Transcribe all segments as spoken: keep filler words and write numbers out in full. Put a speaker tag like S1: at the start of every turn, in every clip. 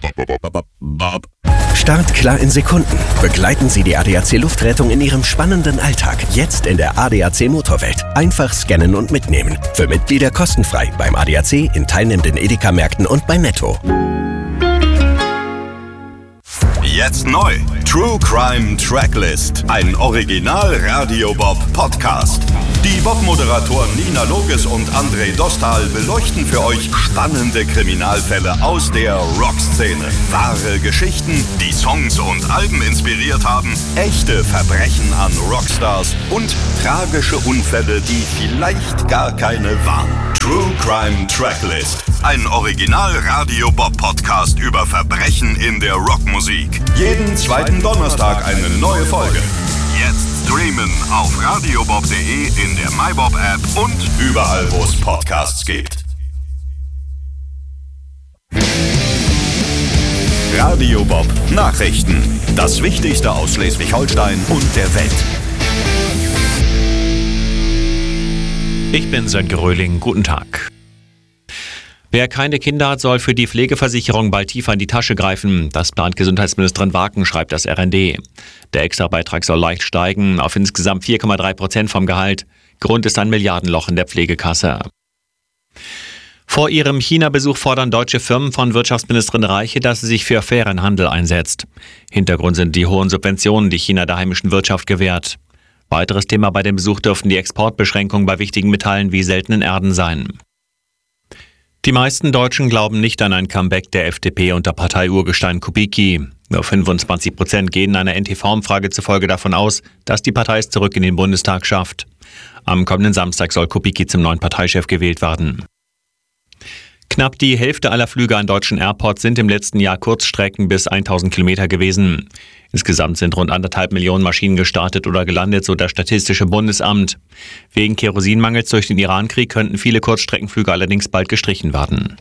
S1: Start klar in Sekunden. Begleiten Sie die A D A C Luftrettung in Ihrem spannenden Alltag. Jetzt in der A D A C Motorwelt. Einfach scannen und mitnehmen. Für Mitglieder kostenfrei beim A D A C, in teilnehmenden Edeka-Märkten und bei Netto.
S2: Jetzt neu. True Crime Tracklist. Ein Original-Radio-Bob-Podcast. Die Bob-Moderatoren Nina Loges und André Dostal beleuchten für euch spannende Kriminalfälle aus der Rockszene. Wahre Geschichten, die Songs und Alben inspiriert haben, echte Verbrechen an Rockstars und tragische Unfälle, die vielleicht gar keine waren. True Crime Tracklist. Ein Original-Radio-Bob-Podcast über Verbrechen in der Rockmusik. Jeden zweiten Donnerstag eine neue Folge. Jetzt streamen auf radiobob punkt de, in der MyBob-App und überall, wo es Podcasts gibt. Radio Bob Nachrichten. Das Wichtigste aus Schleswig-Holstein und der Welt.
S3: Ich bin Sönke Röhling. Guten Tag. Wer keine Kinder hat, soll für die Pflegeversicherung bald tiefer in die Tasche greifen. Das plant Gesundheitsministerin Waken, schreibt das R N D. Der Extrabeitrag soll leicht steigen, auf insgesamt vier Komma drei Prozent vom Gehalt. Grund ist ein Milliardenloch in der Pflegekasse. Vor ihrem China-Besuch fordern deutsche Firmen von Wirtschaftsministerin Reiche, dass sie sich für fairen Handel einsetzt. Hintergrund sind die hohen Subventionen, die China der heimischen Wirtschaft gewährt. Weiteres Thema bei dem Besuch dürften die Exportbeschränkungen bei wichtigen Metallen wie seltenen Erden sein. Die meisten Deutschen glauben nicht an ein Comeback der F D P unter Partei-Urgestein Kubicki. Nur fünfundzwanzig Prozent gehen einer N T V-Umfrage zufolge davon aus, dass die Partei es zurück in den Bundestag schafft. Am kommenden Samstag soll Kubicki zum neuen Parteichef gewählt werden. Knapp die Hälfte aller Flüge an deutschen Airports sind im letzten Jahr Kurzstrecken bis tausend Kilometer gewesen. Insgesamt sind rund anderthalb Millionen Maschinen gestartet oder gelandet, so das Statistische Bundesamt. Wegen Kerosinmangels durch den Irankrieg könnten viele Kurzstreckenflüge allerdings bald gestrichen werden.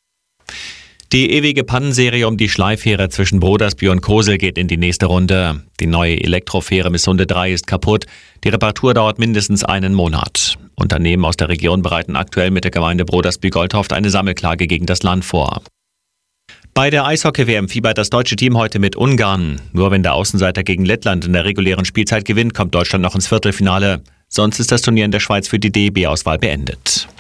S3: Die ewige Pannenserie um die Schleifähre zwischen Brodersby und Kosel geht in die nächste Runde. Die neue Elektrofähre Missunde drei ist kaputt. Die Reparatur dauert mindestens einen Monat. Unternehmen aus der Region bereiten aktuell mit der Gemeinde Brodersby-Goldhoft eine Sammelklage gegen das Land vor. Bei der Eishockey-W M fiebert das deutsche Team heute mit Ungarn. Nur wenn der Außenseiter gegen Lettland in der regulären Spielzeit gewinnt, kommt Deutschland noch ins Viertelfinale. Sonst ist das Turnier in der Schweiz für die D E B-Auswahl beendet.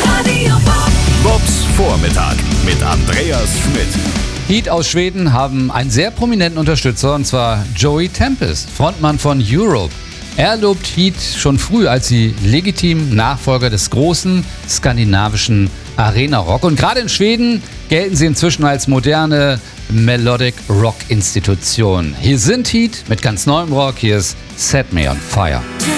S2: Bobs Vormittag mit Andreas Schmidt.
S4: Heat aus Schweden haben einen sehr prominenten Unterstützer, und zwar Joey Tempest, Frontmann von Europe. Er lobt Heat schon früh als die legitimen Nachfolger des großen skandinavischen Arena-Rock. Und gerade in Schweden gelten sie inzwischen als moderne Melodic-Rock-Institution. Hier sind Heat mit ganz neuem Rock. Hier ist Set Me on Fire.